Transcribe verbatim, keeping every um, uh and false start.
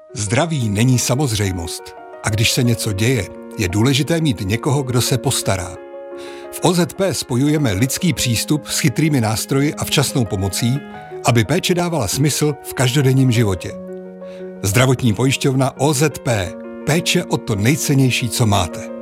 Zdraví není samozřejmost. A když se něco děje, je důležité mít někoho, kdo se postará. V O Z P spojujeme lidský přístup s chytrými nástroji a včasnou pomocí, aby péče dávala smysl v každodenním životě. Zdravotní pojišťovna O Z P. Péče o to nejcennější, co máte.